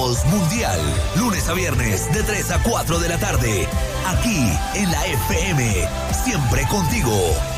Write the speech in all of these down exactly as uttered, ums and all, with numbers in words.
Somos Mundial. Lunes a viernes de tres a cuatro de la tarde. Aquí en la F M. Siempre contigo.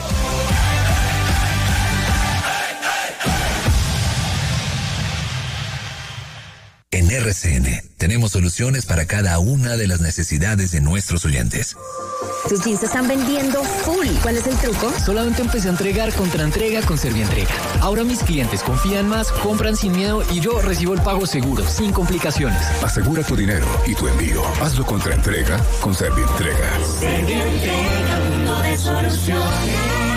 En R C N tenemos soluciones para cada una de las necesidades de nuestros oyentes. Tus jeans se están vendiendo full. ¿Cuál es el truco? Solamente empecé a entregar contra entrega con Servientrega. Ahora mis clientes confían más, compran sin miedo y yo recibo el pago seguro, sin complicaciones. Asegura tu dinero y tu envío. Hazlo contra entrega con Servientrega. Servientrega, mundo de soluciones.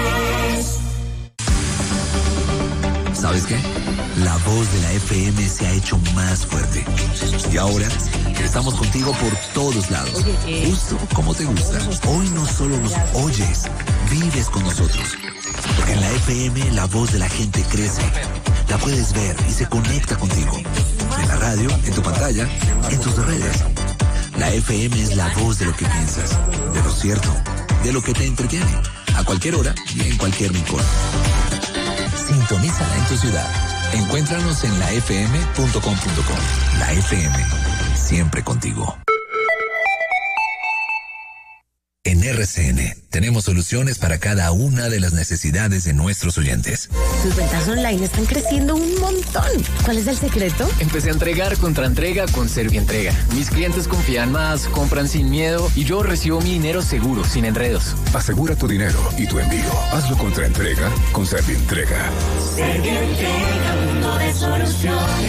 ¿Sabes qué? La voz de la F M se ha hecho más fuerte. Y ahora estamos contigo por todos lados. Justo como te gusta. Hoy no solo nos oyes, vives con nosotros. Porque en la F M la voz de la gente crece. La puedes ver y se conecta contigo. En la radio, en tu pantalla, en tus redes. La F M es la voz de lo que piensas, de lo cierto, de lo que te entretiene. A cualquier hora y en cualquier rincón. Sintonízala en tu ciudad. Encuéntranos en la f m punto com punto co. La F M, siempre contigo. En R C N tenemos soluciones para cada una de las necesidades de nuestros oyentes. Tus ventas online están creciendo un montón. ¿Cuál es el secreto? Empecé a entregar contra entrega con Servientrega. Mis clientes confían más, compran sin miedo y yo recibo mi dinero seguro, sin enredos. Asegura tu dinero y tu envío. Hazlo contra entrega con Servientrega. Servientrega, mundo de soluciones.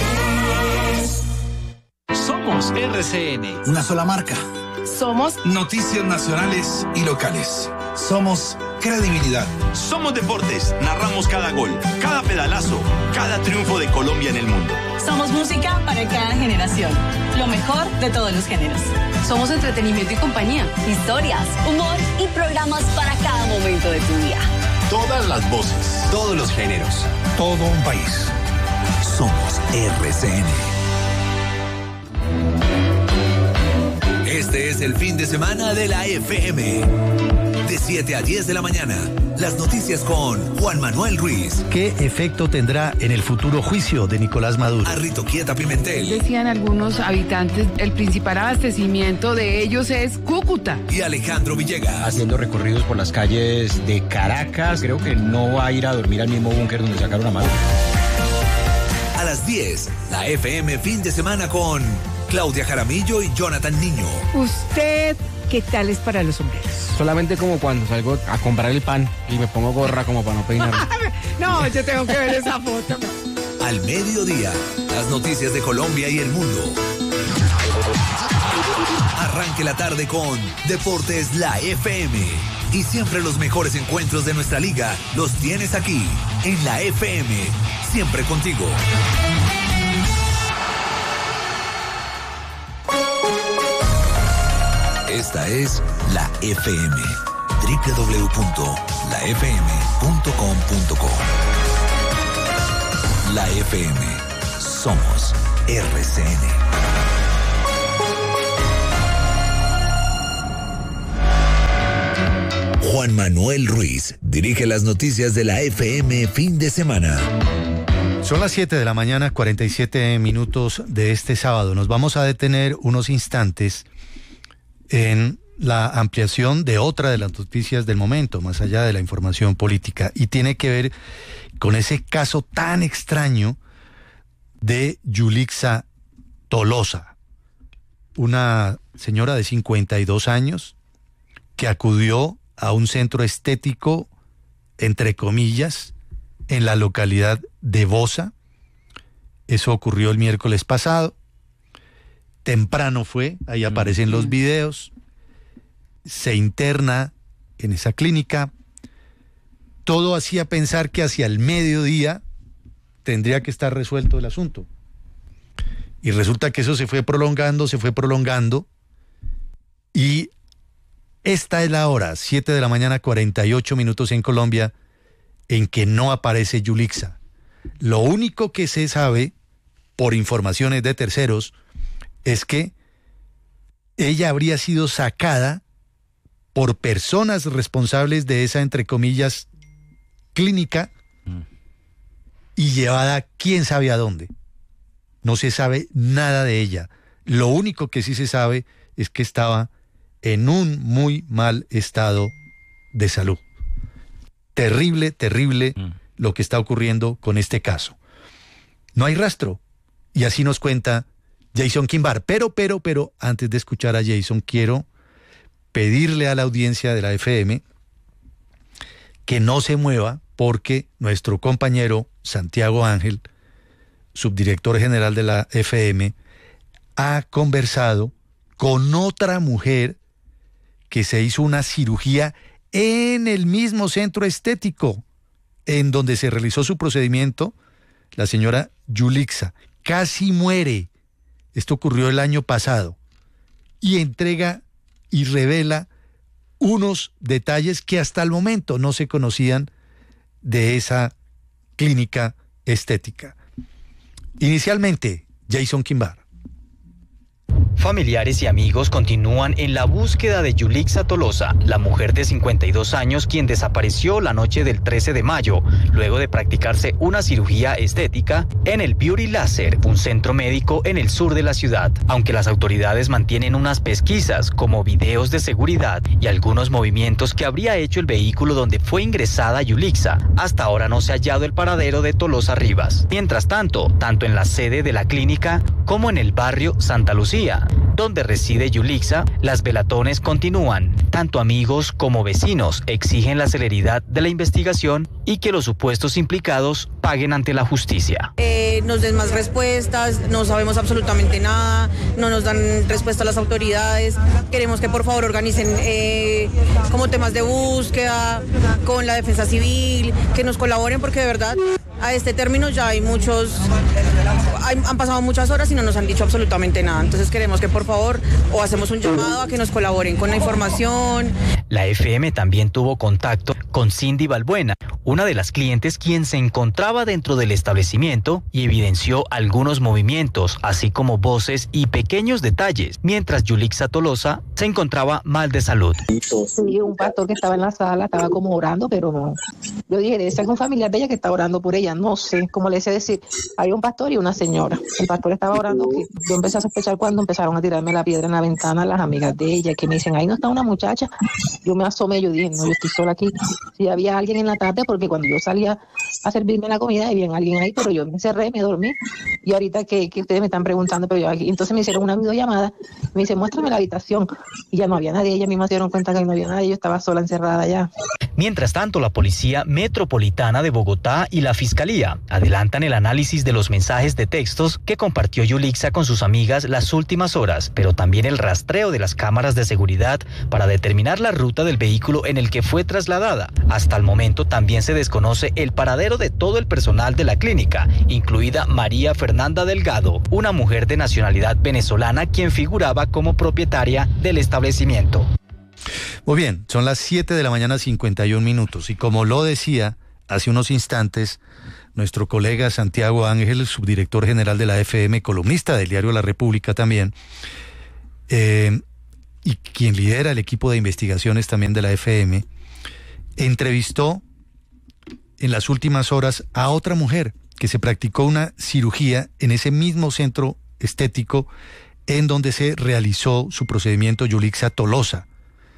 Somos R C N. Una sola marca. Somos noticias nacionales y locales. Somos credibilidad. Somos deportes. Narramos cada gol, cada pedalazo, cada triunfo de Colombia en el mundo. Somos música para cada generación. Lo mejor de todos los géneros. Somos entretenimiento y compañía. Historias, humor y programas para cada momento de tu día. Todas las voces, todos los géneros. Todo un país. Somos R C N. Este es el fin de semana de la F M. De siete a diez de la mañana. Las noticias con Juan Manuel Ruiz. ¿Qué efecto tendrá en el futuro juicio de Nicolás Maduro? Arrito Quieta Pimentel. Decían algunos habitantes, el principal abastecimiento de ellos es Cúcuta. Y Alejandro Villegas. Haciendo recorridos por las calles de Caracas. Creo que no va a ir a dormir al mismo búnker donde sacaron a Maduro. A las diez, la F M fin de semana con Claudia Jaramillo y Jonathan Niño. ¿Usted qué tal es para los sombreros? Solamente como cuando salgo a comprar el pan y me pongo gorra como para no peinarme. No, yo tengo que ver esa foto. Al mediodía, las noticias de Colombia y el mundo. Arranque la tarde con Deportes La F M. Y siempre los mejores encuentros de nuestra liga los tienes aquí, en la F M. Siempre contigo. Esta es la F M. doble u doble u doble u punto la f m punto com punto co. La F M. Somos R C N. Juan Manuel Ruiz dirige las noticias de la F M fin de semana. Son las siete de la mañana, cuarenta y siete minutos de este sábado. Nos vamos a detener unos instantes en la ampliación de otra de las noticias del momento, más allá de la información política, y tiene que ver con ese caso tan extraño de Yulixa Tolosa, una señora de cincuenta y dos años que acudió a un centro estético, entre comillas, en la localidad de Bosa. Eso ocurrió el miércoles pasado. Temprano fue, ahí aparecen los videos. Se interna en esa clínica. Todo hacía pensar que hacia el mediodía tendría que estar resuelto el asunto. Y resulta que eso se fue prolongando, se fue prolongando. Y esta es la hora, siete de la mañana, cuarenta y ocho minutos en Colombia, en que no aparece Yulixa. Lo único que se sabe, por informaciones de terceros, es que ella habría sido sacada por personas responsables de esa, entre comillas, clínica y llevada quién sabe a dónde. no se sabe nada de ella. Lo único que sí se sabe es que estaba en un muy mal estado de salud. Terrible, terrible mm. lo que está ocurriendo con este caso. No hay rastro. Y así nos cuenta Jason Quimbar. Pero, pero, pero, antes de escuchar a Jason, quiero pedirle a la audiencia de la F M que no se mueva, porque nuestro compañero Santiago Ángel, subdirector general de la F M, ha conversado con otra mujer que se hizo una cirugía en el mismo centro estético en donde se realizó su procedimiento, la señora Yulixa. Casi muere. Esto ocurrió el año pasado. Y entrega y revela unos detalles que hasta el momento no se conocían de esa clínica estética. Inicialmente, Jason Quimbar. Familiares y amigos continúan en la búsqueda de Yulixa Tolosa, la mujer de cincuenta y dos años quien desapareció la noche del trece de mayo, luego de practicarse una cirugía estética en el Beauty Laser, un centro médico en el sur de la ciudad. Aunque las autoridades mantienen unas pesquisas, como videos de seguridad y algunos movimientos que habría hecho el vehículo donde fue ingresada Yulixa, hasta ahora no se ha hallado el paradero de Tolosa Rivas. Mientras tanto, tanto en la sede de la clínica como en el barrio Santa Lucía, donde reside Yulixa, las velatones continúan. Tanto amigos como vecinos exigen la celeridad de la investigación y que los supuestos implicados paguen ante la justicia. Eh, nos den más respuestas, no sabemos absolutamente nada, no nos dan respuesta a las autoridades. Queremos que por favor organicen eh, como temas de búsqueda con la defensa civil, que nos colaboren, porque de verdad a este término ya hay muchos, hay, han pasado muchas horas y no nos han dicho absolutamente nada. Entonces queremos que por favor o hacemos un llamado a que nos colaboren con la información. La F M también tuvo contacto con Cindy Balbuena, una de las clientes quien se encontraba dentro del establecimiento y evidenció algunos movimientos, así como voces y pequeños detalles, mientras Yulixa Tolosa se encontraba mal de salud. Sí, un pastor que estaba en la sala, estaba como orando, pero no. Yo dije, debe ser algún familiar de ella que está orando por ella, no sé, como le sé decir, hay un pastor y una señora. El pastor estaba orando, que yo empecé a sospechar cuando empezaron a tirarme la piedra en la ventana las amigas de ella, que me dicen, ahí no está una muchacha. Yo me asomé, yo dije, no, yo estoy sola aquí. Si había alguien en la tarde, porque cuando yo salía a servirme la comida, había alguien ahí, pero yo me cerré, me dormí. Y ahorita que, que ustedes me están preguntando, pero yo aquí, entonces me hicieron una videollamada, me dice, muéstrame la habitación. Y ya no había nadie, ellas mismas se dieron cuenta que no había nadie, yo estaba sola encerrada allá. Mientras tanto, la Policía Metropolitana de Bogotá y la Fiscalía adelantan el análisis de los mensajes de textos que compartió Yulixa con sus amigas las últimas horas, pero también el rastreo de las cámaras de seguridad para determinar la ruta del vehículo en el que fue trasladada. Hasta el momento también se desconoce el paradero de todo el personal de la clínica, incluida María Fernanda Delgado, una mujer de nacionalidad venezolana quien figuraba como propietaria del establecimiento. Muy bien, son las siete de la mañana, cincuenta y un minutos, y como lo decía hace unos instantes nuestro colega Santiago Ángel, subdirector general de la F M, columnista del diario La República también, eh, y quien lidera el equipo de investigaciones también de la F M, entrevistó en las últimas horas a otra mujer que se practicó una cirugía en ese mismo centro estético en donde se realizó su procedimiento, Yulixa Tolosa.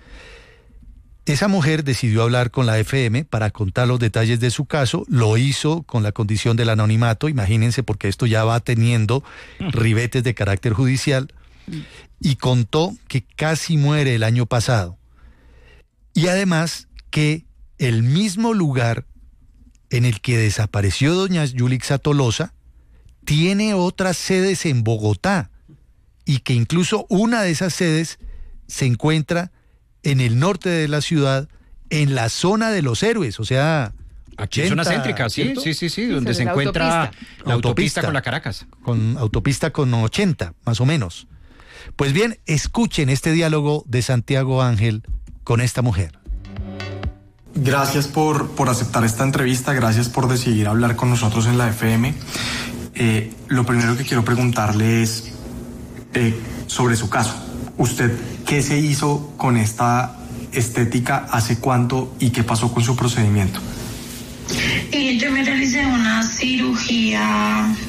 Esa mujer decidió hablar con la F M para contar los detalles de su caso, lo hizo con la condición del anonimato, imagínense, porque esto ya va teniendo ribetes de carácter judicial, y contó que casi muere el año pasado. Y además que el mismo lugar en el que desapareció doña Yulixa Tolosa tiene otras sedes en Bogotá, y que incluso una de esas sedes se encuentra en el norte de la ciudad, en la zona de los héroes, o sea... Aquí es zona céntrica, sí, ¿cierto? sí, sí, sí, donde se encuentra la autopista, la autopista con la Caracas. Con autopista con ochenta, más o menos. Pues bien, escuchen este diálogo de Santiago Ángel con esta mujer. Gracias por, por aceptar esta entrevista, gracias por decidir hablar con nosotros en la F M. Eh, lo primero que quiero preguntarle es eh, sobre su caso. ¿Usted qué se hizo con esta estética, hace cuánto y qué pasó con su procedimiento? Eh, yo me realicé una cirugía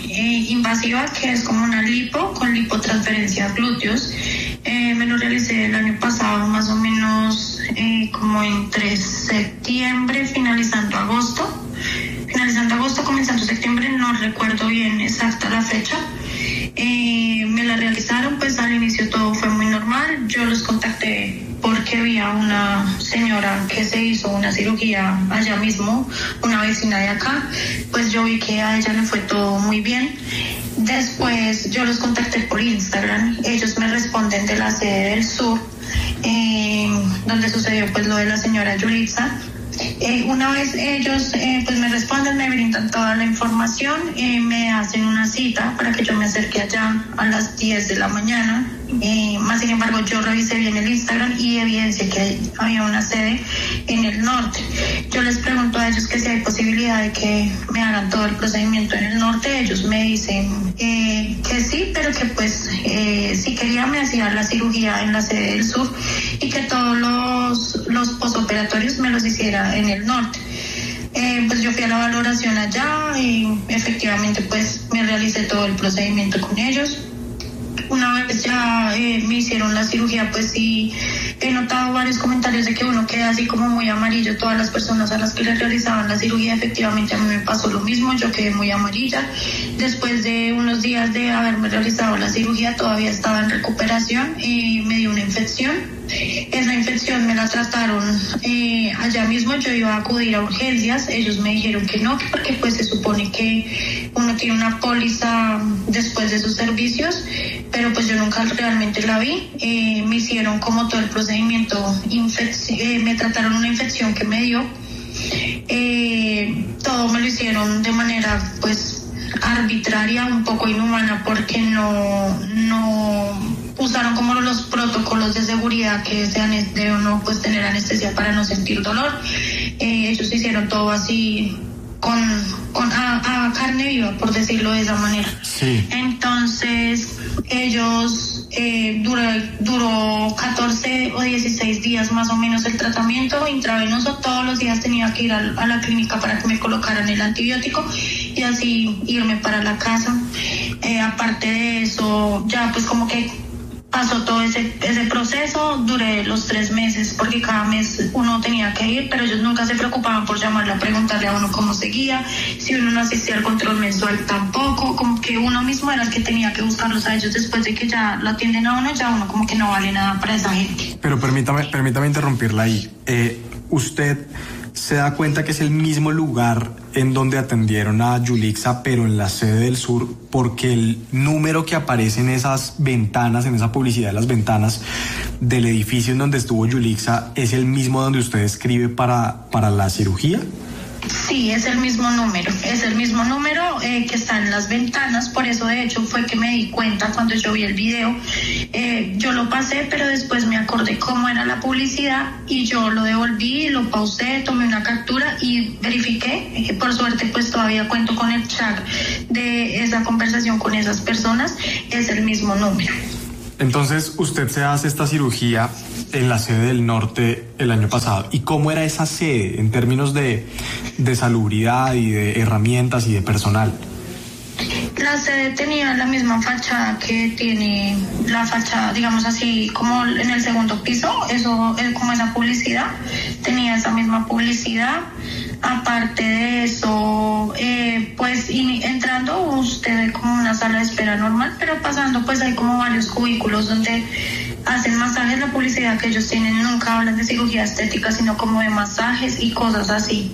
eh, invasiva, que es como una lipo con lipotransferencia a glúteos. Eh, me lo realicé el año pasado, más o menos eh, como entre septiembre, finalizando agosto. Finalizando agosto, comenzando septiembre, no recuerdo bien exacta la fecha. Eh, me la realizaron, pues al inicio todo fue muy normal. Yo los contacté porque había una señora que se hizo una cirugía allá mismo, una vecina de acá. Pues yo vi que a ella le fue todo muy bien. Después yo los contacté por Instagram. Ellos me responden de la sede del sur, eh, donde sucedió pues lo de la señora Yulitza. Eh, una vez ellos eh, pues me responden, me brindan toda la información, eh, me hacen una cita para que yo me acerque allá a las diez de la mañana. Eh, más sin embargo, yo revisé bien el Instagram y evidencié que había una sede en el norte. Yo les pregunto a ellos que si hay posibilidad de que me hagan todo el procedimiento en el norte. Ellos me dicen eh, que sí, pero que pues eh, si quería me hacía la cirugía en la sede del sur y que todos los, los posoperatorios me los hiciera en el norte. Eh, pues yo fui a la valoración allá y efectivamente pues me realicé todo el procedimiento con ellos. Una vez ya eh, me hicieron la cirugía, pues sí he notado varios comentarios de que uno queda así como muy amarillo. Todas las personas a las que le realizaban la cirugía, efectivamente a mí me pasó lo mismo, yo quedé muy amarilla. Después de unos días de haberme realizado la cirugía, todavía estaba en recuperación y me dio una infección. Esa infección me la trataron eh, allá mismo. Yo iba a acudir a urgencias, ellos me dijeron que no, porque pues se supone que uno tiene una póliza después de sus servicios, pero pues yo nunca realmente la vi. Eh, me hicieron como todo el procedimiento, eh, me trataron una infección que me dio, eh, todo me lo hicieron de manera pues arbitraria, un poco inhumana, porque no, no usaron como los protocolos de seguridad que sean de uno pues tener anestesia para no sentir dolor. Eh, ellos hicieron todo así con, con a, a carne viva, por decirlo de esa manera. Sí. Entonces ellos eh, duró, duró catorce o dieciséis días más o menos el tratamiento intravenoso. Todos los días tenía que ir a, a la clínica para que me colocaran el antibiótico y así irme para la casa. Eh, aparte de eso, ya pues como que pasó todo ese, ese proceso. Duré los tres meses porque cada mes uno tenía que ir, pero ellos nunca se preocupaban por llamarle a preguntarle a uno cómo seguía. Si uno no asistía al control mensual tampoco, como que uno mismo era el que tenía que buscarlos a ellos. Después de que ya lo atienden a uno, ya uno como que no vale nada para esa gente. Pero permítame, permítame interrumpirla ahí. Eh, usted se da cuenta que es el mismo lugar en donde atendieron a Yulitza, pero en la sede del sur, porque el número que aparece en esas ventanas, en esa publicidad de las ventanas del edificio en donde estuvo Yulitza, es el mismo donde usted escribe para, para la cirugía. Sí, es el mismo número, es el mismo número eh, que está en las ventanas. Por eso de hecho fue que me di cuenta cuando yo vi el video. Eh, yo lo pasé, pero después me acordé cómo era la publicidad y yo lo devolví, lo pausé, tomé una captura y verifiqué. Eh, por suerte pues todavía cuento con el chat de esa conversación con esas personas, es el mismo número. Entonces usted se hace esta cirugía en la sede del norte el año pasado. ¿Y cómo era esa sede en términos de, de salubridad y de herramientas y de personal? La sede tenía la misma fachada que tiene la fachada, digamos así, como en el segundo piso, eso es como esa publicidad, tenía esa misma publicidad. Aparte de eso, eh, pues y entrando usted ve como una sala de espera normal, pero pasando pues hay como varios cubículos donde hacen masajes. La publicidad que ellos tienen nunca hablan de cirugía estética, sino como de masajes y cosas así.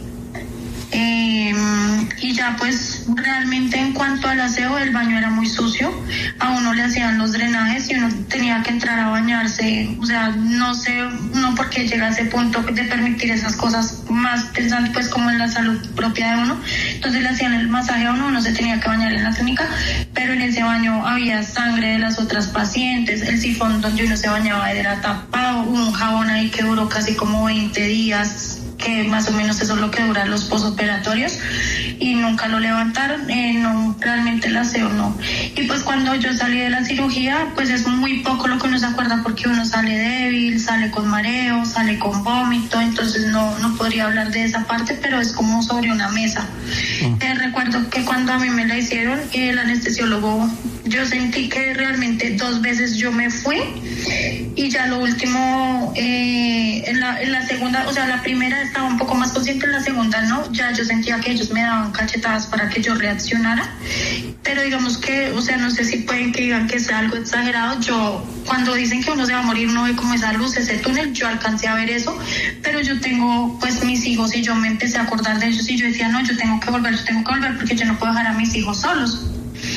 Eh, y ya pues realmente en cuanto al aseo, el baño era muy sucio, a uno le hacían los drenajes y uno tenía que entrar a bañarse. O sea, no sé, no por qué llega a ese punto de permitir esas cosas, más pensando pues como en la salud propia de uno. Entonces le hacían el masaje a uno, uno se tenía que bañar en la clínica, pero en ese baño había sangre de las otras pacientes, el sifón donde uno se bañaba era tapado, un jabón ahí que duró casi como veinte días, que más o menos eso es lo que duran los posoperatorios, y nunca lo levantaron. Eh, no, realmente el aseo no. Y pues cuando yo salí de la cirugía, pues es muy poco lo que uno se acuerda, porque uno sale débil, sale con mareo, sale con vómito, entonces no, no podría hablar de esa parte, pero es como sobre una mesa. Mm. Eh, recuerdo que cuando a mí me la hicieron, el anestesiólogo, yo sentí que realmente dos veces yo me fui y ya lo último, eh, en, la, en la segunda, o sea, la primera estaba un poco más consciente, en la segunda no, ya yo sentía que ellos me daban cachetadas para que yo reaccionara, pero digamos que, o sea, no sé si pueden que digan que sea algo exagerado, yo cuando dicen que uno se va a morir no ve como esa luz, ese túnel, yo alcancé a ver eso, pero yo tengo pues mis hijos y yo me empecé a acordar de ellos y yo decía, no, yo tengo que volver, yo tengo que volver porque yo no puedo dejar a mis hijos solos.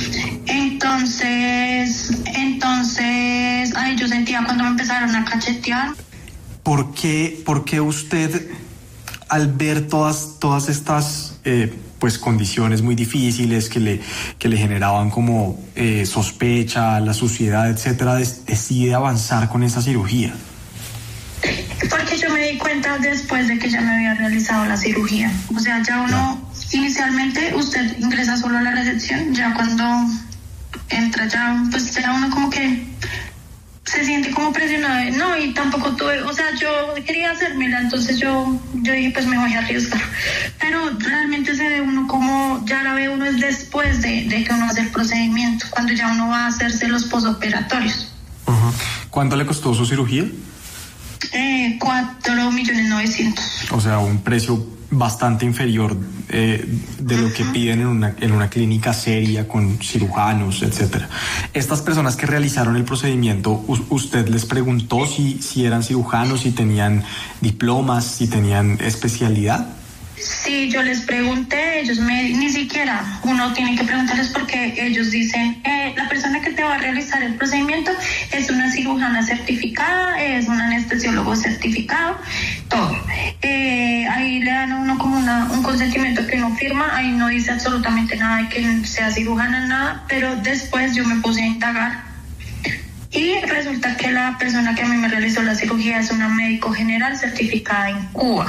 Entonces, entonces, ay, yo sentía cuando me empezaron a cachetear. ¿Por qué, por qué usted, al ver todas, todas estas eh, pues condiciones muy difíciles que le, que le generaban como eh, sospecha, la suciedad, etcétera, des, decide avanzar con esa cirugía? Porque yo me di cuenta después de que ya me había realizado la cirugía. O sea, ya uno, inicialmente usted ingresa solo a la recepción, ya cuando entra ya, pues ya uno como que se siente como presionado. No, y tampoco tuve, o sea, yo quería hacérmela, entonces yo, yo dije, pues me voy a arriesgar. Pero realmente se ve uno como, ya la ve uno es después de, de que uno hace el procedimiento, cuando ya uno va a hacerse los posoperatorios. Uh-huh. ¿Cuánto le costó su cirugía? Eh, cuatro millones novecientos. O sea, un precio bastante inferior eh, de lo que piden en una, en una clínica seria con cirujanos, etcétera. Estas personas que realizaron el procedimiento, ¿usted les preguntó si, si eran cirujanos, si tenían diplomas, si tenían especialidad? Sí, yo les pregunté, ellos me, ni siquiera uno tiene que preguntarles porque ellos dicen, eh, la persona que te va a realizar el procedimiento es una cirujana certificada, es un anestesiólogo certificado, todo. Eh, ahí le dan a uno como una, un consentimiento que uno firma, ahí no dice absolutamente nada de que sea cirujana, nada, pero después yo me puse a indagar. Y resulta que la persona que a mí me realizó la cirugía es una médico general certificada en Cuba.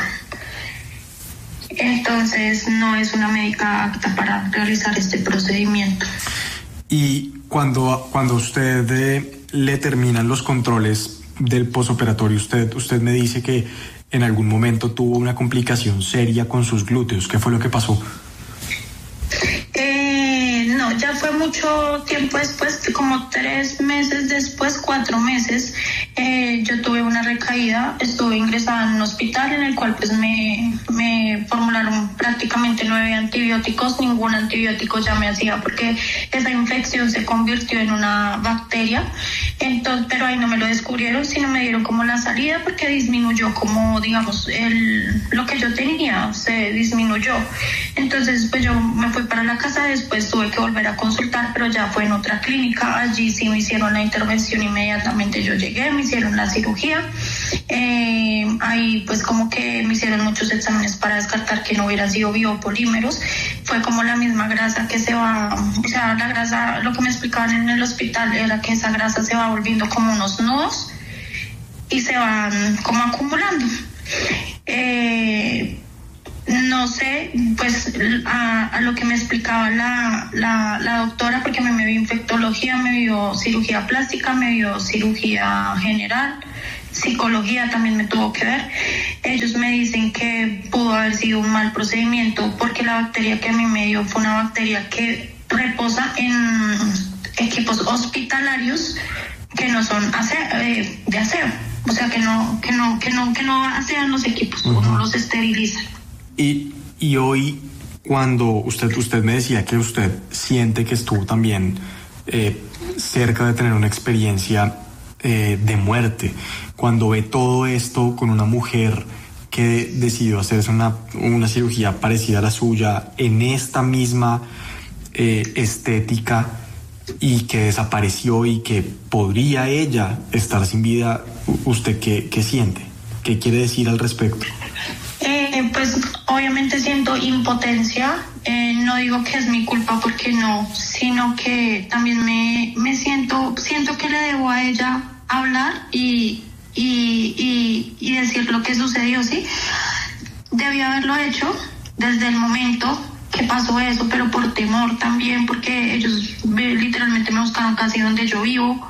Entonces no es una médica apta para realizar este procedimiento. Y cuando, cuando usted eh, le terminan los controles del posoperatorio, usted, usted me dice que en algún momento tuvo una complicación seria con sus glúteos. ¿Qué fue lo que pasó? Eh, no, ya fue mucho tiempo después, como tres meses después, cuatro meses, eh, yo tuve una recaída, estuve ingresada en un hospital en el cual pues me, me formularon prácticamente nueve antibióticos, ningún antibiótico ya me hacía porque esa infección se convirtió en una bacteria, entonces, pero ahí no me lo descubrieron, sino me dieron como la salida porque disminuyó como, digamos, el, lo que yo tenía, se disminuyó. Entonces pues yo me fui para la casa, después tuve que volver a consultar, pero ya fue en otra clínica, allí sí me hicieron la intervención inmediatamente, yo llegué, me hicieron la cirugía, eh, ahí pues como que me hicieron muchos exámenes para descartar que no hubieran sido biopolímeros, fue como la misma grasa que se va, o sea, la grasa, lo que me explicaban en el hospital era que esa grasa se va volviendo como unos nudos y se van como acumulando. Eh, No sé, pues a, a lo que me explicaba la, la, la doctora, porque me, me vio infectología, me vio cirugía plástica, me vio cirugía general, psicología también me tuvo que ver. Ellos me dicen que pudo haber sido un mal procedimiento porque la bacteria que a mí me dio fue una bacteria que reposa en equipos hospitalarios que no son aseo, eh, de aseo, o sea que no, que no, que no, que no asean los equipos, uh-huh. no los esterilizan. Y, y hoy, cuando usted, usted me decía que usted siente que estuvo también eh, cerca de tener una experiencia eh, de muerte, cuando ve todo esto con una mujer que decidió hacerse una, una cirugía parecida a la suya, en esta misma eh, estética, y que desapareció y que podría ella estar sin vida, ¿usted qué, qué siente? ¿Qué quiere decir al respecto? Eh, pues obviamente siento impotencia, eh, no digo que es mi culpa porque no, sino que también me, me siento, siento que le debo a ella hablar y, y, y, y decir lo que sucedió, ¿sí? Debí haberlo hecho desde el momento que pasó eso, pero por temor también, porque ellos literalmente me buscaron casi donde yo vivo,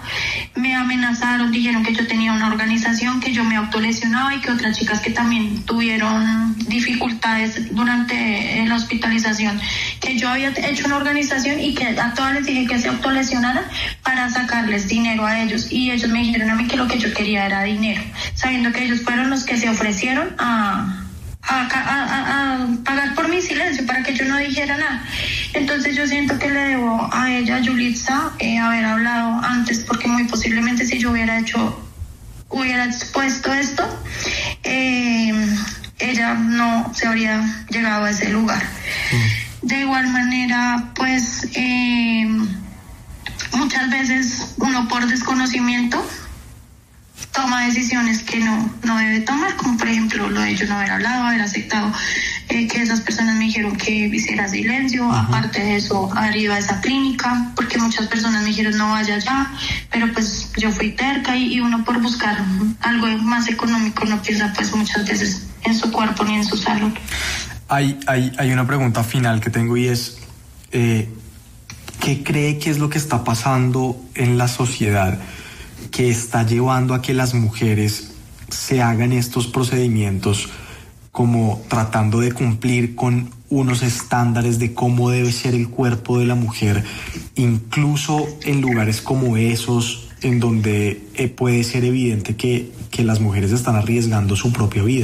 me amenazaron, dijeron que yo tenía una organización, que yo me autolesionaba y que otras chicas que también tuvieron dificultades durante la hospitalización, que yo había hecho una organización y que a todas les dije que se autolesionaran para sacarles dinero a ellos, y ellos me dijeron a mí que lo que yo quería era dinero, sabiendo que ellos fueron los que se ofrecieron a A, a, a pagar por mi silencio para que yo no dijera nada. Entonces yo siento que le debo a ella, a Yulitza, eh, haber hablado antes, porque muy posiblemente si yo hubiera hecho, hubiera expuesto esto, eh, ella no se habría llegado a ese lugar. Mm. De igual manera, pues eh, muchas veces uno por desconocimiento toma decisiones que no, no debe tomar, como por ejemplo lo de yo no haber hablado, haber aceptado eh, que esas personas me dijeron que hiciera silencio. Uh-huh. Aparte de eso, haber ido a esa clínica, porque muchas personas me dijeron no vaya allá, pero pues yo fui terca, y, y uno por buscar algo más económico no piensa pues muchas veces en su cuerpo ni en su salud. Hay, hay, hay una pregunta final que tengo, y es eh, ¿qué cree que es lo que está pasando en la sociedad que está llevando a que las mujeres se hagan estos procedimientos como tratando de cumplir con unos estándares de cómo debe ser el cuerpo de la mujer, incluso en lugares como esos en donde eh, puede ser evidente que, que las mujeres están arriesgando su propia vida?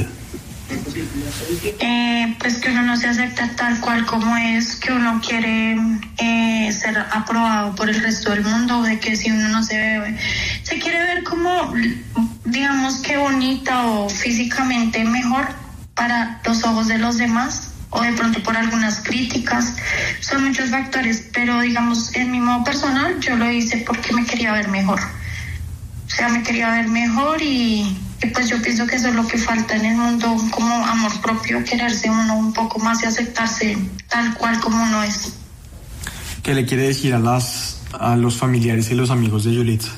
Eh, pues que uno no se acepta tal cual como es, que uno quiere eh, ser aprobado por el resto del mundo, de que si uno no se ve, se quiere ver como, digamos que bonita o físicamente mejor para los ojos de los demás, o de pronto por algunas críticas. Son muchos factores, pero digamos en mi modo personal yo lo hice porque me quería ver mejor, o sea, me quería ver mejor y Y pues yo pienso que eso es lo que falta en el mundo, como amor propio, quererse uno un poco más y aceptarse tal cual como uno es. ¿Qué le quiere decir a las a los familiares y los amigos de Yulitza?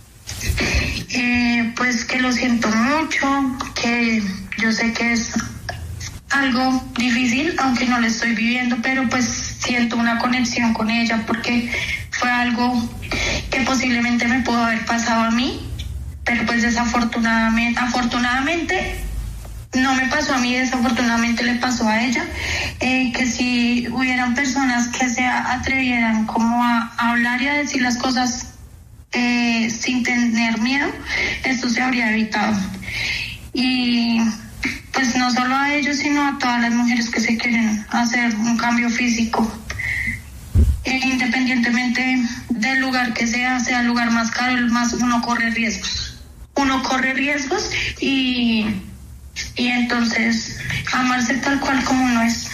Eh, pues que lo siento mucho, que yo sé que es algo difícil, aunque no lo estoy viviendo, pero pues siento una conexión con ella, porque fue algo que posiblemente me pudo haber pasado a mí, pero pues desafortunadamente, afortunadamente no me pasó a mí, desafortunadamente le pasó a ella, eh, que si hubieran personas que se atrevieran como a, a hablar y a decir las cosas eh, sin tener miedo, esto se habría evitado. Y pues no solo a ellos, sino a todas las mujeres que se quieren hacer un cambio físico. Eh, independientemente del lugar que sea, sea el lugar más caro, el más, uno corre riesgos. Uno corre riesgos y, y entonces amarse tal cual como uno es.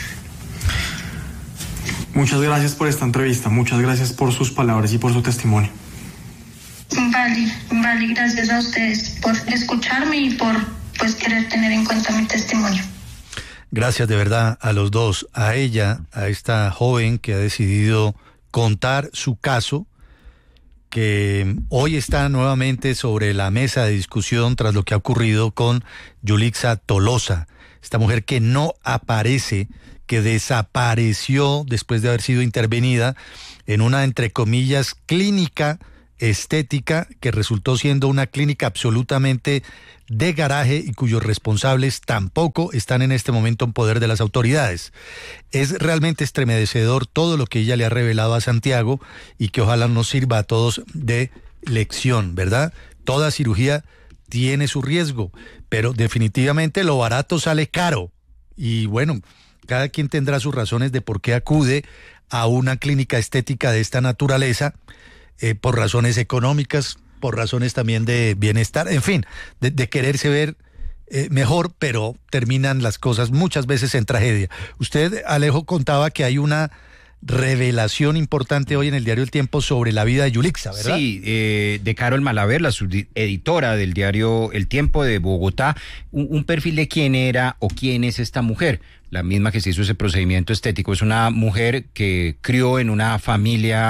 Muchas gracias por esta entrevista, muchas gracias por sus palabras y por su testimonio. Vale, vale, gracias a ustedes por escucharme y por pues querer tener en cuenta mi testimonio. Gracias de verdad a los dos, a ella, a esta joven que ha decidido contar su caso, que hoy está nuevamente sobre la mesa de discusión tras lo que ha ocurrido con Yulitza Tolosa, esta mujer que no aparece, que desapareció después de haber sido intervenida en una, entre comillas, clínica estética que resultó siendo una clínica absolutamente de garaje y cuyos responsables tampoco están en este momento en poder de las autoridades. Es realmente estremecedor todo lo que ella le ha revelado a Santiago y que ojalá nos sirva a todos de lección, ¿verdad? Toda cirugía tiene su riesgo, pero definitivamente lo barato sale caro. Y bueno, cada quien tendrá sus razones de por qué acude a una clínica estética de esta naturaleza, eh, por razones económicas, por razones también de bienestar, en fin, de, de quererse ver eh, mejor, pero terminan las cosas muchas veces en tragedia. Usted, Alejo, contaba que hay una revelación importante hoy en el diario El Tiempo sobre la vida de Yulitza, ¿verdad? Sí, eh, de Carol Malaver, la subeditora del diario El Tiempo de Bogotá, un, un perfil de quién era o quién es esta mujer, la misma que se hizo ese procedimiento estético. Es una mujer que crió en una familia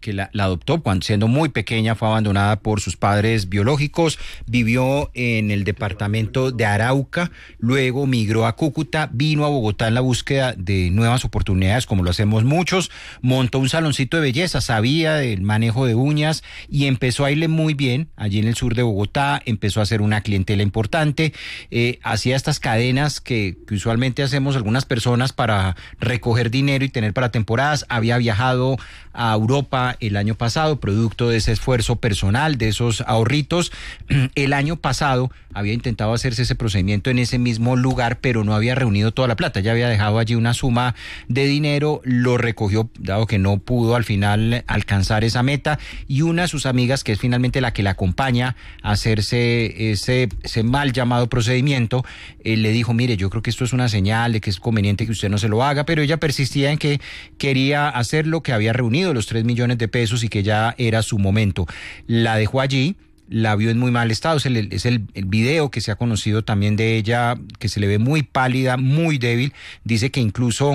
que la, la adoptó cuando siendo muy pequeña, fue abandonada por sus padres biológicos, vivió en el departamento de Arauca, luego migró a Cúcuta, vino a Bogotá en la búsqueda de nuevas oportunidades, como lo hacemos muchos, montó un saloncito de belleza, sabía del manejo de uñas y empezó a irle muy bien allí en el sur de Bogotá, empezó a hacer una clientela importante, eh, hacía estas cadenas que, que usualmente hacemos algunas personas para recoger dinero y tener para temporadas, había viajado a Europa el año pasado, producto de ese esfuerzo personal, de esos ahorritos. El año pasado había intentado hacerse ese procedimiento en ese mismo lugar, pero no había reunido toda la plata, ya había dejado allí una suma de dinero, lo recogió, dado que no pudo al final alcanzar esa meta, y una de sus amigas, que es finalmente la que la acompaña a hacerse ese, ese mal llamado procedimiento, eh, le dijo, mire, yo creo que esto es una señal de que es conveniente que usted no se lo haga, pero ella persistía en que quería hacerlo, que había reunido los tres millones de pesos y que ya era su momento. La dejó allí, la vio en muy mal estado, es el, es el, el video que se ha conocido también de ella, que se le ve muy pálida, muy débil, dice que incluso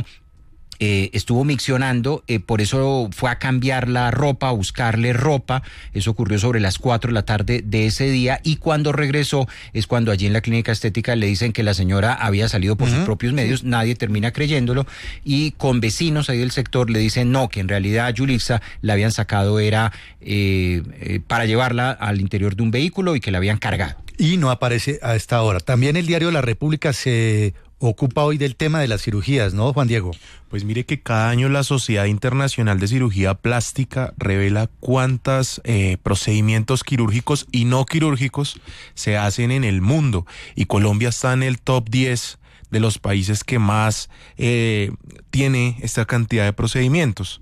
Eh, estuvo miccionando, eh, por eso fue a cambiar la ropa, a buscarle ropa. Eso ocurrió sobre las cuatro de la tarde de ese día, y cuando regresó es cuando allí en la clínica estética le dicen que la señora había salido por uh-huh. sus propios medios, nadie termina creyéndolo, y con vecinos ahí del sector le dicen no, que en realidad a Yulixa la habían sacado era eh, eh, para llevarla al interior de un vehículo y que la habían cargado. Y no aparece a esta hora. También el diario La República se ocupa hoy del tema de las cirugías, ¿no, Juan Diego? Pues mire que cada año la Sociedad Internacional de Cirugía Plástica revela cuántos eh, procedimientos quirúrgicos y no quirúrgicos se hacen en el mundo, y Colombia está en el top diez de los países que más eh, tiene esta cantidad de procedimientos.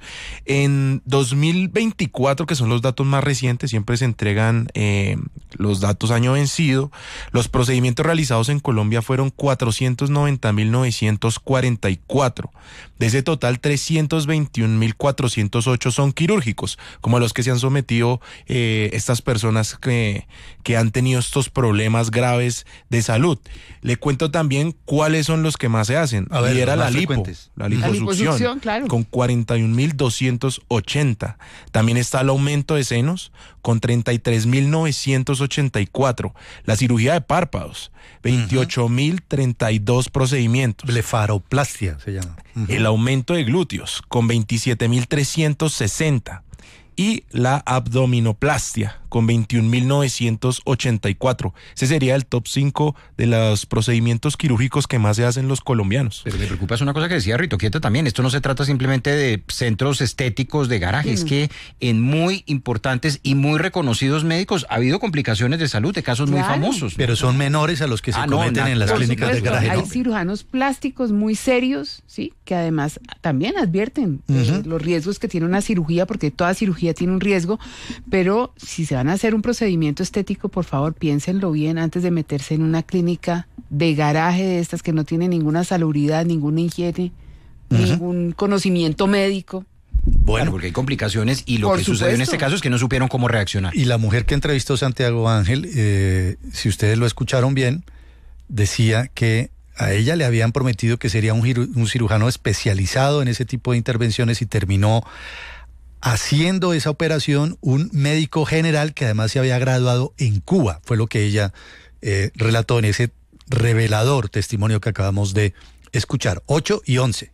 En dos mil veinticuatro, que son los datos más recientes, siempre se entregan eh, los datos año vencido, los procedimientos realizados en Colombia fueron cuatrocientos noventa mil novecientos cuarenta y cuatro. De ese total, trescientos veintiún mil cuatrocientos ocho son quirúrgicos, como a los que se han sometido eh, estas personas que, que han tenido estos problemas graves de salud. Le cuento también cuáles son los que más se hacen. A ver, y era la lipo, frecuentes. la liposucción, la liposucción claro. con cuarenta y un mil doscientos ochenta. También está el aumento de senos con treinta y tres mil novecientos ochenta y cuatro. La cirugía de párpados, veintiocho mil treinta y dos procedimientos. Blefaroplastia se llama. Uh-huh. El aumento de glúteos con veintisiete mil trescientos sesenta. Y la abdominoplastia con veintiún mil novecientos ochenta y cuatro. Ese sería el top cinco de los procedimientos quirúrgicos que más se hacen los colombianos. Pero me preocupa es una cosa que decía Rito Quieta también. Esto no se trata simplemente de centros estéticos de garaje, es mm. que en muy importantes y muy reconocidos médicos ha habido complicaciones de salud de casos claro. muy famosos. Pero son menores a los que se ah, cometen no, en las clínicas de garaje. Hay ¿no? cirujanos plásticos muy serios, sí, que además también advierten uh-huh. eh, los riesgos que tiene una cirugía, porque toda cirugía tiene un riesgo, pero si se van a hacer un procedimiento estético, por favor, piénsenlo bien antes de meterse en una clínica de garaje de estas que no tienen ninguna salubridad, ninguna higiene, uh-huh. ningún conocimiento médico. Bueno, claro, porque hay complicaciones y lo que supuesto. sucedió en este caso es que no supieron cómo reaccionar. Y la mujer que entrevistó Santiago Ángel, eh, si ustedes lo escucharon bien, decía que a ella le habían prometido que sería un, giru- un cirujano especializado en ese tipo de intervenciones, y terminó haciendo esa operación un médico general que además se había graduado en Cuba. Fue lo que ella eh, relató en ese revelador testimonio que acabamos de escuchar. ocho y once.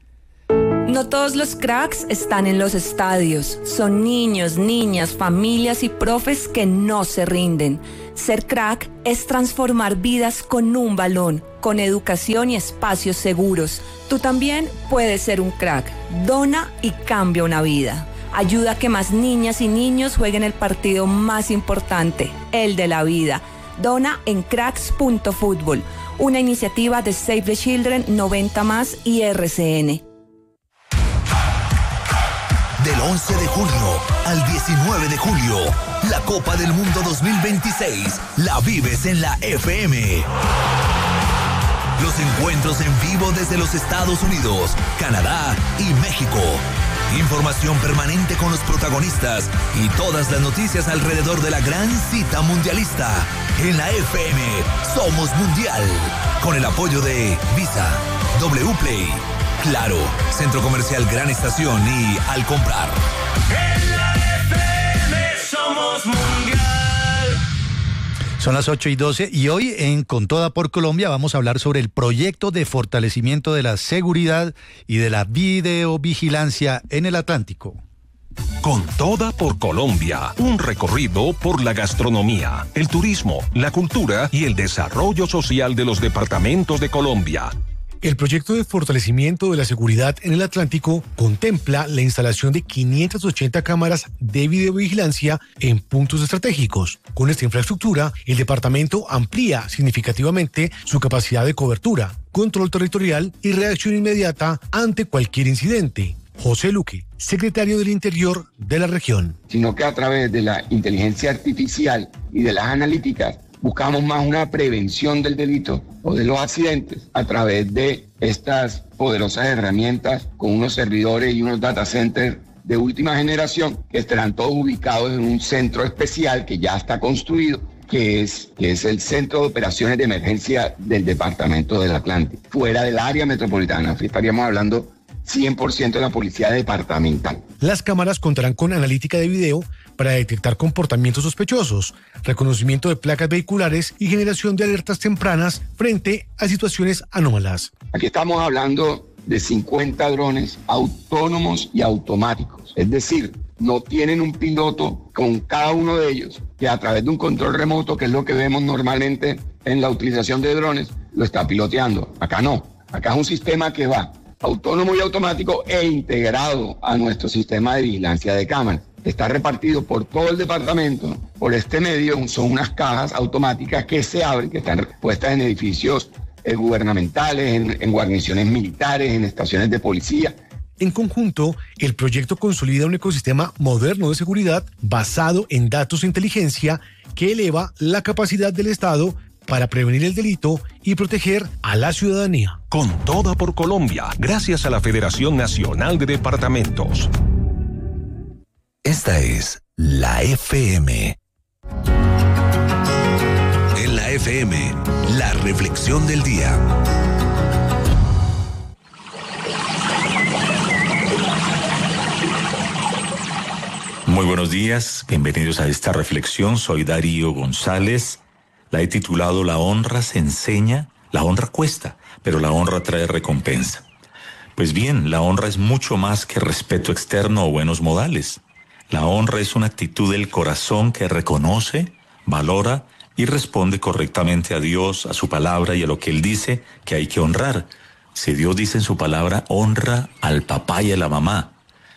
No todos los cracks están en los estadios. Son niños, niñas, familias y profes que no se rinden. Ser crack es transformar vidas con un balón, con educación y espacios seguros. Tú también puedes ser un crack. Dona y cambia una vida. Ayuda a que más niñas y niños jueguen el partido más importante, el de la vida. Dona en cracks punto fútbol, una iniciativa de Save the Children, noventa más y R C N. Del once de junio al diecinueve de julio, la Copa del Mundo dos mil veintiséis la vives en la F M. Los encuentros en vivo desde los Estados Unidos, Canadá y México. Información permanente con los protagonistas y todas las noticias alrededor de la gran cita mundialista. En la F M somos mundial. Con el apoyo de Visa, W Play, Claro, Centro Comercial Gran Estación y Al Comprar. Son las ocho y doce y hoy en Con Toda por Colombia vamos a hablar sobre el proyecto de fortalecimiento de la seguridad y de la videovigilancia en el Atlántico. Con Toda por Colombia, un recorrido por la gastronomía, el turismo, la cultura y el desarrollo social de los departamentos de Colombia. El proyecto de fortalecimiento de la seguridad en el Atlántico contempla la instalación de quinientas ochenta cámaras de videovigilancia en puntos estratégicos. Con esta infraestructura, el departamento amplía significativamente su capacidad de cobertura, control territorial y reacción inmediata ante cualquier incidente. José Luque, secretario del Interior de la región. Sino que a través de la inteligencia artificial y de las analíticas, buscamos más una prevención del delito o de los accidentes a través de estas poderosas herramientas con unos servidores y unos data centers de última generación que estarán todos ubicados en un centro especial que ya está construido, que es, que es el Centro de Operaciones de Emergencia del Departamento del Atlántico, fuera del área metropolitana. Aquí estaríamos hablando cien por ciento de la policía departamental. Las cámaras contarán con analítica de video para detectar comportamientos sospechosos, reconocimiento de placas vehiculares y generación de alertas tempranas frente a situaciones anómalas. Aquí estamos hablando de cincuenta drones autónomos y automáticos, es decir, no tienen un piloto con cada uno de ellos que a través de un control remoto, que es lo que vemos normalmente en la utilización de drones, lo está piloteando. Acá no, acá es un sistema que va autónomo y automático e integrado a nuestro sistema de vigilancia de cámaras. Está repartido por todo el departamento. Por este medio son unas cajas automáticas que se abren, que están puestas en edificios eh, gubernamentales, en, en guarniciones militares, en estaciones de policía. En conjunto, el proyecto consolida un ecosistema moderno de seguridad basado en datos e inteligencia que eleva la capacidad del Estado para prevenir el delito y proteger a la ciudadanía. Con Toda por Colombia, gracias a la Federación Nacional de Departamentos. Esta es la F M. En la F M, la reflexión del día. Muy buenos días, bienvenidos a esta reflexión. Soy Darío González. La he titulado La honra se enseña, la honra cuesta, pero la honra trae recompensa. Pues bien, la honra es mucho más que respeto externo o buenos modales. La honra es una actitud del corazón que reconoce, valora y responde correctamente a Dios, a su palabra y a lo que Él dice que hay que honrar. Si Dios dice en su palabra, honra al papá y a la mamá.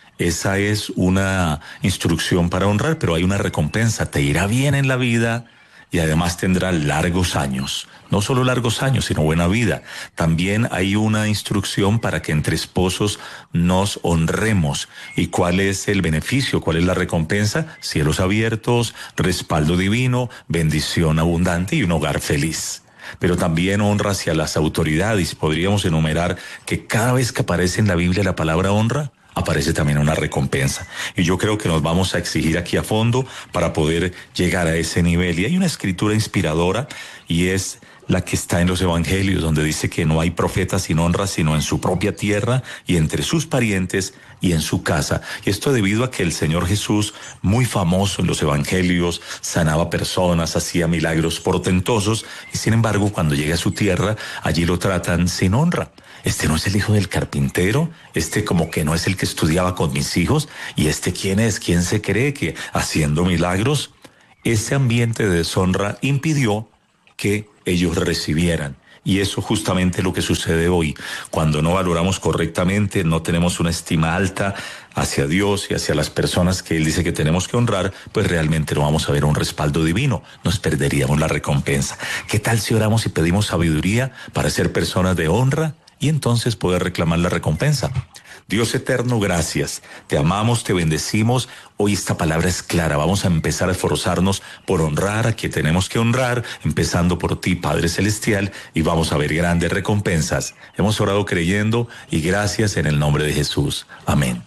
Esa es una instrucción para honrar, pero hay una recompensa. Te irá bien en la vida y además tendrá largos años. No solo largos años, sino buena vida. También hay una instrucción para que entre esposos nos honremos. ¿Y cuál es el beneficio? ¿Cuál es la recompensa? Cielos abiertos, respaldo divino, bendición abundante y un hogar feliz. Pero también honra hacia las autoridades. Podríamos enumerar que cada vez que aparece en la Biblia la palabra honra, aparece también una recompensa. Y yo creo que nos vamos a exigir aquí a fondo para poder llegar a ese nivel. Y hay una escritura inspiradora y es la que está en los evangelios, donde dice que no hay profeta sin honra, sino en su propia tierra y entre sus parientes y en su casa. Y esto debido a que el Señor Jesús, muy famoso en los evangelios, sanaba personas, hacía milagros portentosos, y sin embargo, cuando llega a su tierra, allí lo tratan sin honra. Este no es el hijo del carpintero, este como que no es el que estudiaba con mis hijos, y este quién es, quién se cree que haciendo milagros. Ese ambiente de deshonra impidió que ellos recibieran. Y eso justamente es lo que sucede hoy. Cuando no valoramos correctamente, no tenemos una estima alta hacia Dios y hacia las personas que Él dice que tenemos que honrar, pues realmente no vamos a ver un respaldo divino. Nos perderíamos la recompensa. ¿Qué tal si oramos y pedimos sabiduría para ser personas de honra y entonces poder reclamar la recompensa? Dios eterno, gracias. Te amamos, te bendecimos. Hoy esta palabra es clara. Vamos a empezar a esforzarnos por honrar a quien tenemos que honrar, empezando por ti, Padre Celestial, y vamos a ver grandes recompensas. Hemos orado creyendo y gracias en el nombre de Jesús. Amén.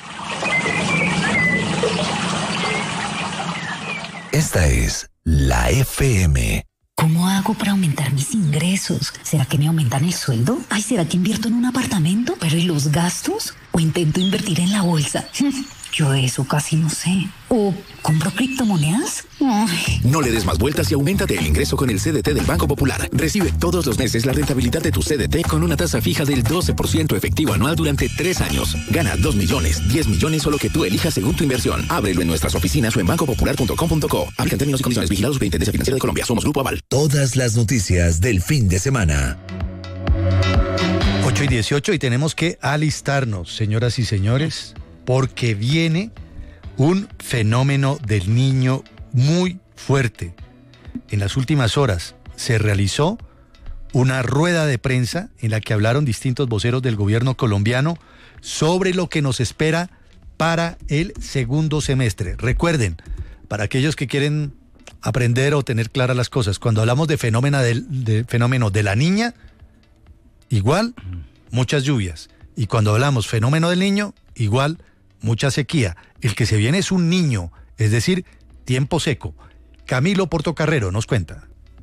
Esta es la F M. ¿Cómo hago para aumentar mis ingresos? ¿Será que me aumentan el sueldo? Ay, ¿será que invierto en un apartamento? ¿Pero y los gastos? ¿O intento invertir en la bolsa? Yo eso casi no sé. ¿O compro criptomonedas? Ay. No le des más vueltas y auméntate el ingreso con el C D T del Banco Popular. Recibe todos los meses la rentabilidad de tu C D T con una tasa fija del doce por ciento efectivo anual durante tres años. Gana dos millones, diez millones o lo que tú elijas según tu inversión. Ábrelo en nuestras oficinas o en banco popular punto com punto co. Aplican términos y condiciones. Vigilados Superintendencia Financiera de Colombia. Somos Grupo Aval. Todas las noticias del fin de semana. ocho y dieciocho y tenemos que alistarnos, señoras y señores, porque viene un fenómeno del niño muy fuerte. En las últimas horas se realizó una rueda de prensa en la que hablaron distintos voceros del gobierno colombiano sobre lo que nos espera para el segundo semestre. Recuerden, para aquellos que quieren aprender o tener claras las cosas, cuando hablamos de fenómeno del, de, fenómeno de la niña, igual muchas lluvias. Y cuando hablamos fenómeno del niño, igual mucha sequía. El que se viene es un niño, es decir, tiempo seco. Camilo Portocarrero nos cuenta.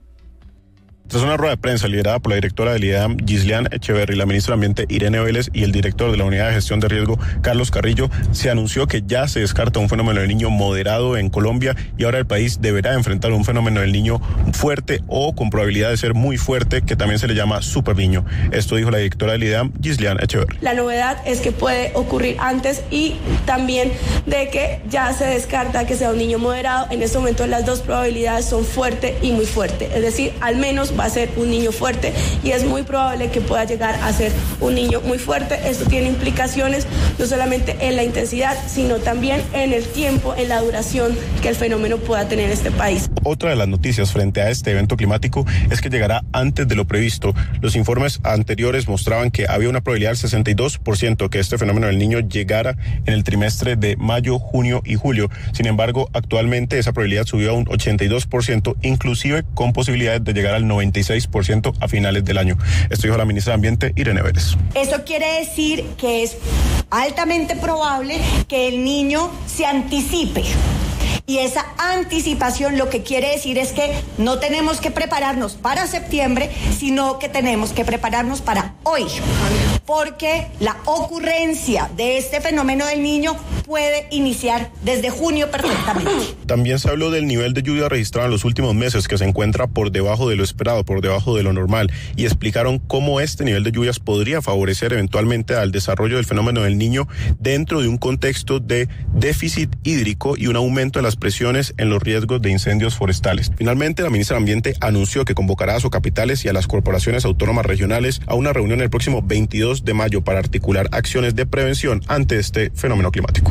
Tras una rueda de prensa liderada por la directora del I D E A M, Gislian Echeverry, la ministra de Ambiente, Irene Vélez, y el director de la Unidad de Gestión de Riesgo, Carlos Carrillo, se anunció que ya se descarta un fenómeno del niño moderado en Colombia y ahora el país deberá enfrentar un fenómeno del niño fuerte o con probabilidad de ser muy fuerte, que también se le llama superniño. Esto dijo la directora del I D E A M, Gislian Echeverry. La novedad es que puede ocurrir antes y también de que ya se descarta que sea un niño moderado. En este momento las dos probabilidades son fuerte y muy fuerte, es decir, al menos va a ser un niño fuerte y es muy probable que pueda llegar a ser un niño muy fuerte. Esto tiene implicaciones no solamente en la intensidad, sino también en el tiempo, en la duración que el fenómeno pueda tener en este país. Otra de las noticias frente a este evento climático es que llegará antes de lo previsto. Los informes anteriores mostraban que había una probabilidad del sesenta y dos por ciento que este fenómeno del niño llegara en el trimestre de mayo, junio y julio. Sin embargo, actualmente esa probabilidad subió a un ochenta y dos por ciento, inclusive con posibilidades de llegar al noventa y seis por ciento a finales del año. Esto dijo la ministra de Ambiente, Irene Vélez. Eso quiere decir que es altamente probable que el niño se anticipe. Y esa anticipación lo que quiere decir es que no tenemos que prepararnos para septiembre, sino que tenemos que prepararnos para hoy. Porque la ocurrencia de este fenómeno del niño puede iniciar desde junio perfectamente. También se habló del nivel de lluvia registrado en los últimos meses, que se encuentra por debajo de lo esperado, por debajo de lo normal, y explicaron cómo este nivel de lluvias podría favorecer eventualmente al desarrollo del fenómeno del niño dentro de un contexto de déficit hídrico y un aumento de las presiones en los riesgos de incendios forestales. Finalmente, la ministra de Ambiente anunció que convocará a Socapitales y a las corporaciones autónomas regionales a una reunión el próximo veintidós de mayo para articular acciones de prevención ante este fenómeno climático.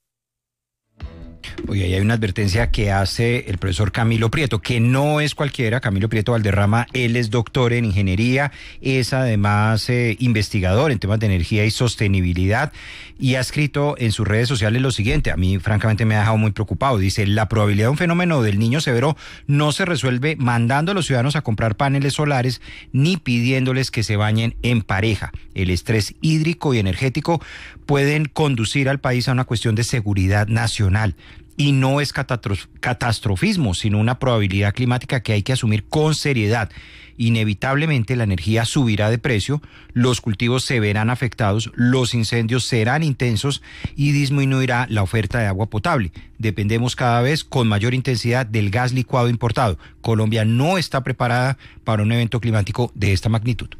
Oye, ahí hay una advertencia que hace el profesor Camilo Prieto, que no es cualquiera. Camilo Prieto Valderrama, él es doctor en ingeniería, es además eh, investigador en temas de energía y sostenibilidad, y ha escrito en sus redes sociales lo siguiente. A mí francamente me ha dejado muy preocupado. Dice: la probabilidad de un fenómeno del niño severo no se resuelve mandando a los ciudadanos a comprar paneles solares ni pidiéndoles que se bañen en pareja. El estrés hídrico y energético pueden conducir al país a una cuestión de seguridad nacional. Y no es catastrofismo, sino una probabilidad climática que hay que asumir con seriedad. Inevitablemente la energía subirá de precio, los cultivos se verán afectados, los incendios serán intensos y disminuirá la oferta de agua potable. Dependemos cada vez con mayor intensidad del gas licuado importado. Colombia no está preparada para un evento climático de esta magnitud.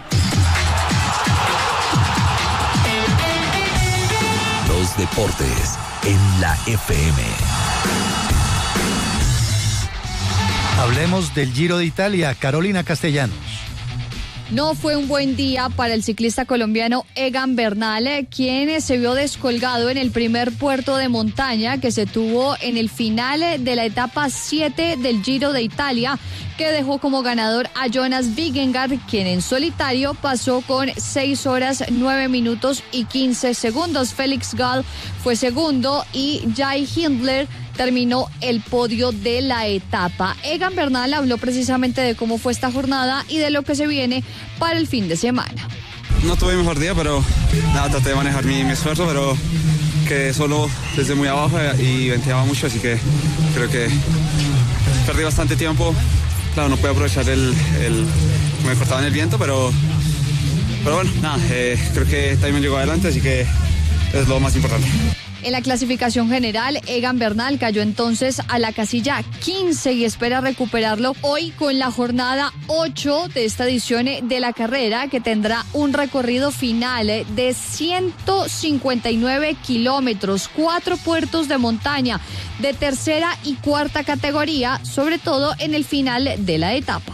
Los deportes en la F M. Hablemos del Giro de Italia. Carolina Castellanos. No fue un buen día para el ciclista colombiano Egan Bernal, quien se vio descolgado en el primer puerto de montaña que se tuvo en el final de la etapa siete del Giro de Italia, que dejó como ganador a Jonas Vingegaard, quien en solitario pasó con seis horas, nueve minutos y quince segundos. Félix Gall fue segundo y Jai Hindler terminó el podio de la etapa. Egan Bernal habló precisamente de cómo fue esta jornada y de lo que se viene para el fin de semana. No tuve mejor día, pero nada, traté de manejar mi, mi esfuerzo, pero quedé solo desde muy abajo y venteaba mucho, así que creo que perdí bastante tiempo. Claro, no pude aprovechar el, el me cortaba en el viento, pero, pero bueno, nada, eh, creo que también llegó adelante, así que es lo más importante. En la clasificación general, Egan Bernal cayó entonces a la casilla quince y espera recuperarlo hoy con la jornada ocho de esta edición de la carrera, que tendrá un recorrido final de ciento cincuenta y nueve kilómetros, cuatro puertos de montaña de tercera y cuarta categoría, sobre todo en el final de la etapa.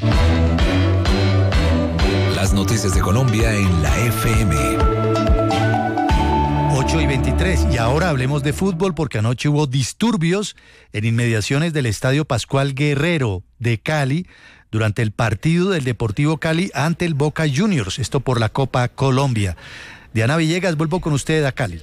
Las noticias de Colombia en la F M. ocho y veintitrés. Y ahora hablemos de fútbol, porque anoche hubo disturbios en inmediaciones del Estadio Pascual Guerrero de Cali durante el partido del Deportivo Cali ante el Boca Juniors, esto por la Copa Colombia. Diana Villegas, vuelvo con usted a Cali.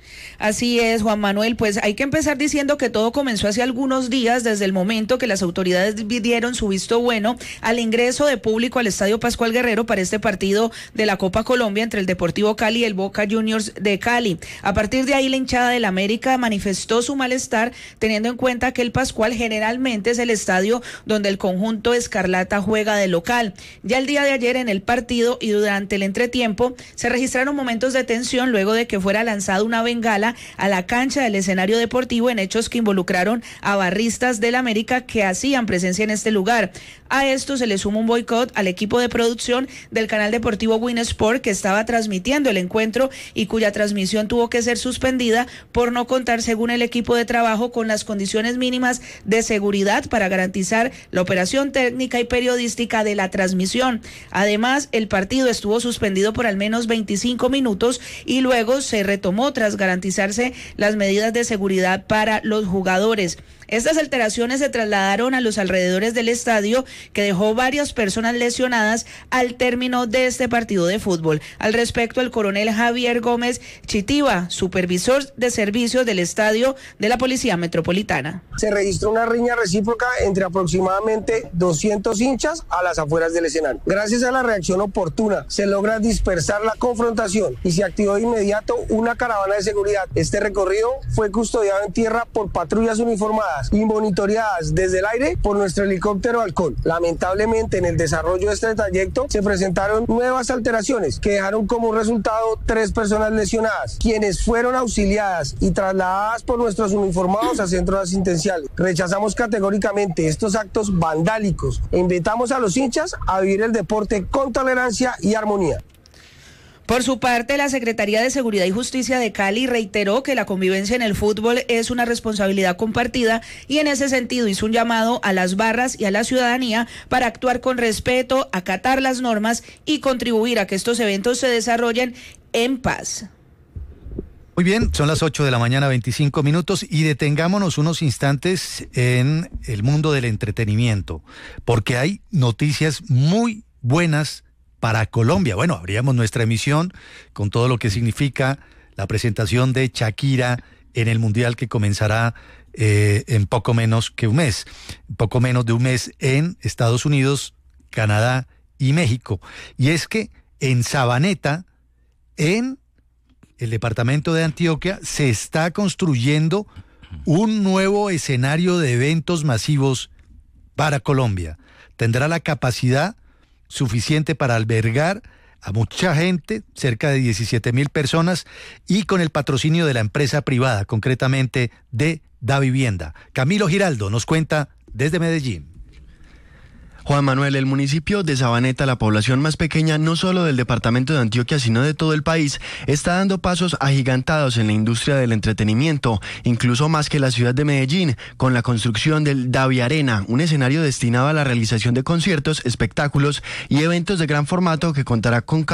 Así es, Juan Manuel, pues hay que empezar diciendo que todo comenzó hace algunos días, desde el momento que las autoridades dieron su visto bueno al ingreso de público al Estadio Pascual Guerrero para este partido de la Copa Colombia entre el Deportivo Cali y el Boca Juniors de Cali. A partir de ahí, la hinchada del América manifestó su malestar, teniendo en cuenta que el Pascual generalmente es el estadio donde el conjunto escarlata juega de local. Ya el día de ayer, en el partido y durante el entretiempo, se registraron momentos de tensión luego de que fuera lanzada una bengala a la cancha del escenario deportivo, en hechos que involucraron a barristas del América que hacían presencia en este lugar. A esto se le suma un boicot al equipo de producción del canal deportivo Win Sport, que estaba transmitiendo el encuentro y cuya transmisión tuvo que ser suspendida por no contar, según el equipo de trabajo, con las condiciones mínimas de seguridad para garantizar la operación técnica y periodística de la transmisión. Además, el partido estuvo suspendido por al menos veinticinco minutos y luego se retomó tras garantizar las medidas de seguridad para los jugadores. Estas alteraciones se trasladaron a los alrededores del estadio, que dejó varias personas lesionadas al término de este partido de fútbol. Al respecto, el coronel Javier Gómez Chitiva, supervisor de servicios del estadio de la Policía Metropolitana. Se registró una riña recíproca entre aproximadamente doscientos hinchas a las afueras del escenario. Gracias a la reacción oportuna, se logra dispersar la confrontación y se activó de inmediato una caravana de seguridad. Este recorrido fue custodiado en tierra por patrullas uniformadas y monitoreadas desde el aire por nuestro helicóptero Halcón. Lamentablemente, en el desarrollo de este trayecto se presentaron nuevas alteraciones que dejaron como resultado tres personas lesionadas, quienes fueron auxiliadas y trasladadas por nuestros uniformados a centros asistenciales. Rechazamos categóricamente estos actos vandálicos e invitamos a los hinchas a vivir el deporte con tolerancia y armonía. Por su parte, la Secretaría de Seguridad y Justicia de Cali reiteró que la convivencia en el fútbol es una responsabilidad compartida y en ese sentido hizo un llamado a las barras y a la ciudadanía para actuar con respeto, acatar las normas y contribuir a que estos eventos se desarrollen en paz. Muy bien, son las ocho de la mañana, veinticinco minutos, y detengámonos unos instantes en el mundo del entretenimiento, porque hay noticias muy buenas para Colombia. Bueno, abríamos nuestra emisión con todo lo que significa la presentación de Shakira en el Mundial, que comenzará eh, en poco menos que un mes, poco menos de un mes en Estados Unidos, Canadá y México. Y es que en Sabaneta, en el departamento de Antioquia, se está construyendo un nuevo escenario de eventos masivos para Colombia. Tendrá la capacidad suficiente para albergar a mucha gente, cerca de diecisiete mil personas, y con el patrocinio de la empresa privada, concretamente de Da Vivienda. Camilo Giraldo nos cuenta desde Medellín. Juan Manuel, el municipio de Sabaneta, la población más pequeña no solo del departamento de Antioquia, sino de todo el país, está dando pasos agigantados en la industria del entretenimiento, incluso más que la ciudad de Medellín, con la construcción del Davi Arena, un escenario destinado a la realización de conciertos, espectáculos y eventos de gran formato que contará con